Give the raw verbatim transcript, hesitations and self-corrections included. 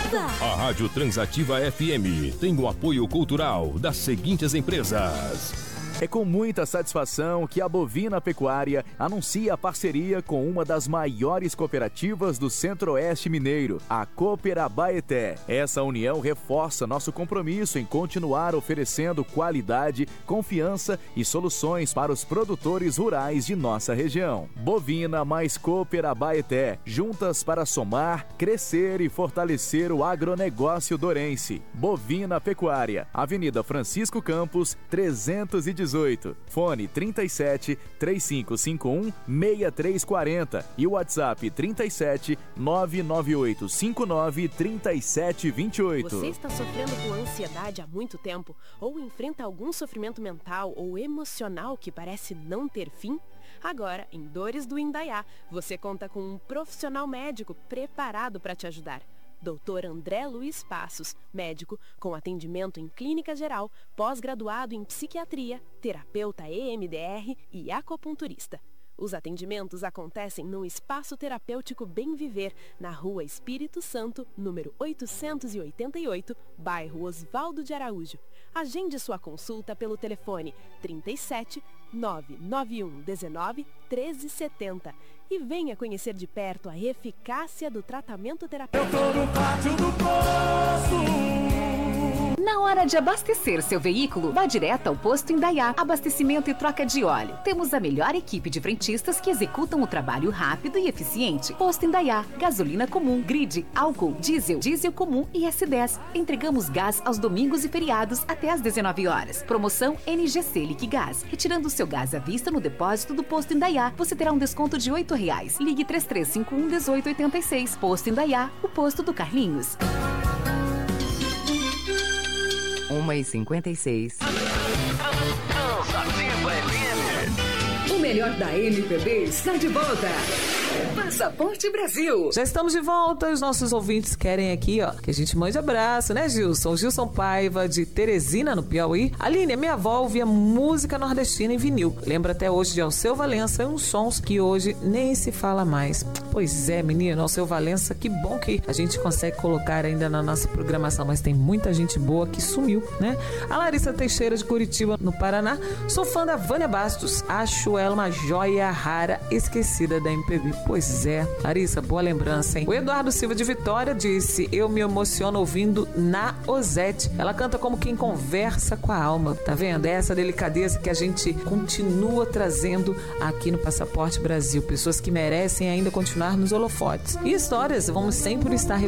A Rádio Transativa F M tem o apoio cultural das seguintes empresas. É com muita satisfação que a Bovina Pecuária anuncia a parceria com uma das maiores cooperativas do Centro-Oeste Mineiro, a Cooper Abaeté. Essa união reforça nosso compromisso em continuar oferecendo qualidade, confiança e soluções para os produtores rurais de nossa região. Bovina mais Cooper Abaeté, juntas para somar, crescer e fortalecer o agronegócio dourense. Bovina Pecuária, Avenida Francisco Campos, trezentos e dezoito. Fone trinta e sete, três cinco cinco um, seis três quatro zero e o WhatsApp trinta e sete, nove nove oito cinco nove, trinta e sete vinte e oito. Você está sofrendo com ansiedade há muito tempo? Ou enfrenta algum sofrimento mental ou emocional que parece não ter fim? Agora, em Dores do Indaiá, você conta com um profissional médico preparado para te ajudar. doutor André Luiz Passos, médico com atendimento em clínica geral, pós-graduado em psiquiatria, terapeuta E M D R e acupunturista. Os atendimentos acontecem no Espaço Terapêutico Bem Viver, na Rua Espírito Santo, número oitocentos e oitenta e oito, bairro Osvaldo de Araújo. Agende sua consulta pelo telefone trinta e sete, nove nove um dezenove, treze setenta e venha conhecer de perto a eficácia do tratamento terapêutico. Eu tô no pátio do poço. Na hora de abastecer seu veículo, vá direto ao Posto Indaiá. Abastecimento e troca de óleo. Temos a melhor equipe de frentistas que executam o trabalho rápido e eficiente. Posto Indaiá. Gasolina comum, grid, álcool, diesel, diesel comum e S dez. Entregamos gás aos domingos e feriados até às dezenove horas. Promoção N G C Liquigás. Retirando o seu gás à vista no depósito do Posto Indaiá, você terá um desconto de oito reais. Ligue três três cinco um, um oito oito seis. Posto Indaiá, o posto do Carlinhos. uma e cinquenta e seis. Transativa F M. O melhor da M P B está de volta. Passaporte Brasil. Já estamos de volta. Os nossos ouvintes querem aqui, ó, que a gente mande abraço, né, Gilson? Gilson Paiva, de Teresina, no Piauí. Aline, minha avó ouvia música nordestina em vinil. Lembra até hoje de Alceu Valença e uns sons que hoje nem se fala mais. Pois é, menino, Alceu Valença, que bom que a gente consegue colocar ainda na nossa programação, mas tem muita gente boa que sumiu, né? A Larissa Teixeira, de Curitiba, no Paraná. Sou fã da Vânia Bastos. Acho ela uma joia rara, esquecida da M P B. Pois é, Larissa, boa lembrança, hein? O Eduardo Silva de Vitória disse: eu me emociono ouvindo Na Ozete. Ela canta como quem conversa com a alma. Tá vendo? É essa delicadeza que a gente continua trazendo aqui no Passaporte Brasil. Pessoas que merecem ainda continuar nos holofotes. E histórias vamos sempre estar